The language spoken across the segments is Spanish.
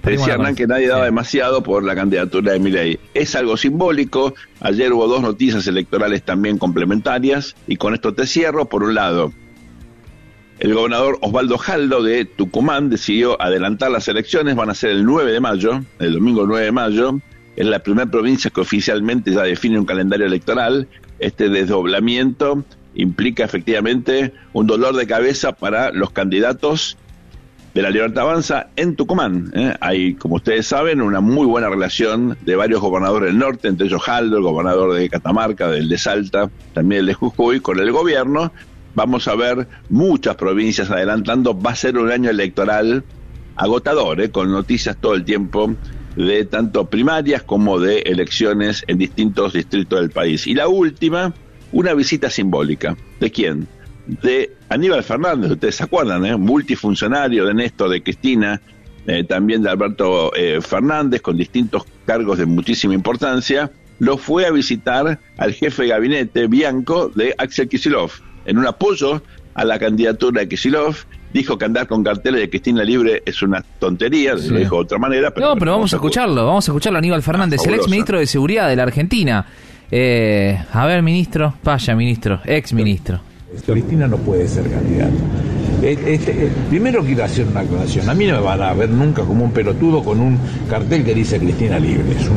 Decía Hernán que nadie daba demasiado por la candidatura de Milei. Es algo simbólico. Ayer hubo 2 noticias electorales también complementarias, y con esto te cierro. Por un lado, el gobernador Osvaldo Jaldo de Tucumán decidió adelantar las elecciones. Van a ser el 9 de mayo, el domingo 9 de mayo. Es la primera provincia que oficialmente ya define un calendario electoral. Este desdoblamiento implica efectivamente un dolor de cabeza para los candidatos de La Libertad Avanza en Tucumán. Hay, como ustedes saben, una muy buena relación de varios gobernadores del norte, entre ellos Jaldo, el gobernador de Catamarca, del de Salta, también el de Jujuy, con el gobierno. Vamos a ver muchas provincias adelantando. Va a ser un año electoral agotador, con noticias todo el tiempo de tanto primarias como de elecciones en distintos distritos del país. Y la última, una visita simbólica. ¿De quién? De Aníbal Fernández, ustedes se acuerdan, multifuncionario de Néstor, de Cristina, también de Alberto Fernández, con distintos cargos de muchísima importancia. Lo fue a visitar al jefe de gabinete, Bianco, de Axel Kicillof, en un apoyo a la candidatura de Kicillof. Dijo que andar con carteles de Cristina Libre es una tontería, sí. Lo dijo de otra manera. Pero pero vamos a escucharlo, Aníbal Fernández, el ex ministro de Seguridad de la Argentina. A ver, ministro, ex ministro. Cristina no puede ser candidata. Primero quiero hacer una aclaración. A mí no me van a ver nunca como un pelotudo con un cartel que dice Cristina Libre. Es un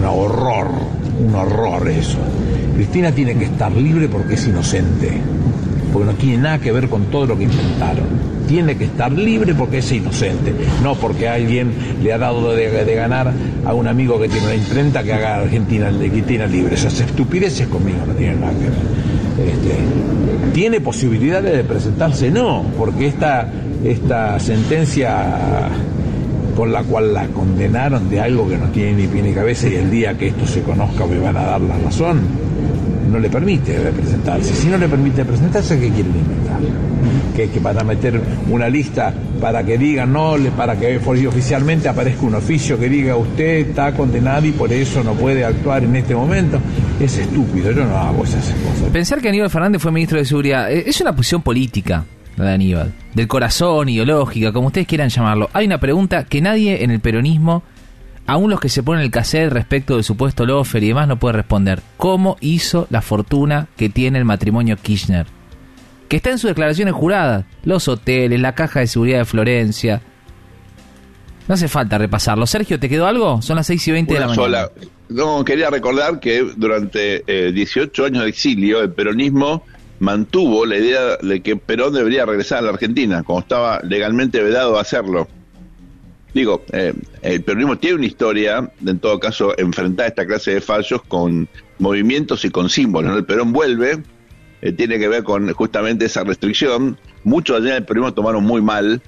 horror eso. Cristina tiene que estar libre porque es inocente, porque no tiene nada que ver con todo lo que inventaron. Tiene que estar libre porque es inocente, no porque alguien le ha dado de ganar a un amigo que tiene una imprenta que haga Argentina libre. Esas estupideces conmigo no tienen nada que ver. ¿Tiene posibilidades de presentarse? No, porque esta sentencia con la cual la condenaron de algo que no tiene ni pie ni cabeza, y el día que esto se conozca me van a dar la razón, no le permite presentarse. Si no le permite presentarse, ¿qué quieren inventar? Que van a meter una lista para que digan, para que oficialmente aparezca un oficio que diga usted está condenado y por eso no puede actuar en este momento. Es estúpido, yo no hago esas cosas. Pensar que Aníbal Fernández fue ministro de Seguridad es una posición política, la de Aníbal, del corazón, ideológica, como ustedes quieran llamarlo. Hay una pregunta que nadie en el peronismo, aún los que se ponen el cassette respecto del supuesto lofer y demás, no puede responder. ¿Cómo hizo la fortuna que tiene el matrimonio Kirchner? Que está en sus declaraciones juradas. Los hoteles, la caja de seguridad de Florencia. No hace falta repasarlo. Sergio, ¿te quedó algo? Son las 6:20 de la mañana. No, quería recordar que durante 18 años de exilio el peronismo mantuvo la idea de que Perón debería regresar a la Argentina, como estaba legalmente vedado a hacerlo. Digo, el peronismo tiene una historia, en todo caso, enfrentar esta clase de fallos con movimientos y con símbolos, ¿no? El Perón vuelve, tiene que ver con justamente esa restricción. Muchos allá en el peronismo tomaron muy mal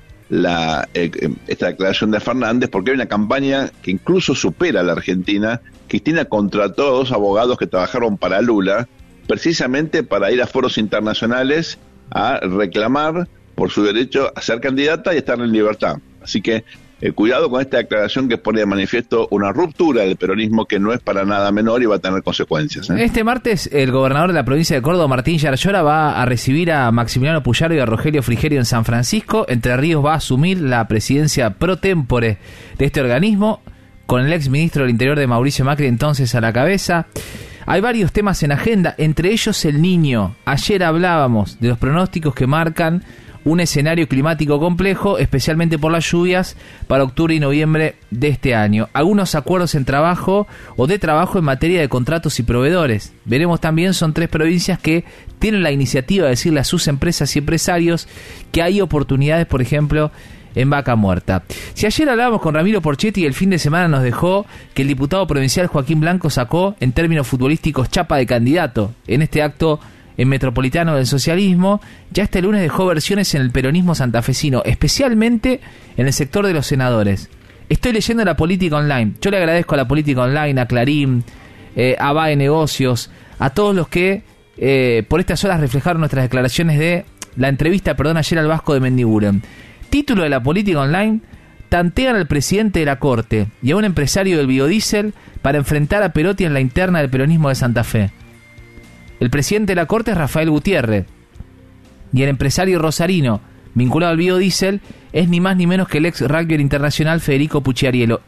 esta declaración de Fernández, porque hay una campaña que incluso supera a la Argentina. Cristina contrató a 2 abogados que trabajaron para Lula, precisamente para ir a foros internacionales a reclamar por su derecho a ser candidata y estar en libertad. Así que cuidado con esta declaración que pone de manifiesto una ruptura del peronismo que no es para nada menor y va a tener consecuencias. Este martes el gobernador de la provincia de Córdoba, Martín Yarlora, va a recibir a Maximiliano Puyaro y a Rogelio Frigerio en San Francisco. Entre Ríos va a asumir la presidencia pro tempore de este organismo, con el ex ministro del Interior de Mauricio Macri entonces a la cabeza. Hay varios temas en agenda, entre ellos el niño. Ayer hablábamos de los pronósticos que marcan un escenario climático complejo, especialmente por las lluvias, para octubre y noviembre de este año. Algunos acuerdos en trabajo o de trabajo en materia de contratos y proveedores. Veremos también, son 3 provincias que tienen la iniciativa de decirle a sus empresas y empresarios que hay oportunidades, por ejemplo, en Vaca Muerta. Si ayer hablábamos con Ramiro Porchetti, el fin de semana nos dejó que el diputado provincial Joaquín Blanco sacó, en términos futbolísticos, chapa de candidato en este acto en Metropolitano del Socialismo. Ya este lunes dejó versiones en el peronismo santafesino, especialmente en el sector de los senadores. Estoy leyendo la Política Online. Yo le agradezco a la Política Online, a Clarín, a BAE Negocios, a todos los que por estas horas reflejaron nuestras declaraciones de la entrevista, ayer al Vasco de Mendiguren. Título de la Política Online: tantean al presidente de la Corte y a un empresario del biodiesel para enfrentar a Perotti en la interna del peronismo de Santa Fe. El presidente de la Corte es Rafael Gutiérrez y el empresario rosarino vinculado al biodiesel es ni más ni menos que el ex rugby internacional Federico Pucciariello.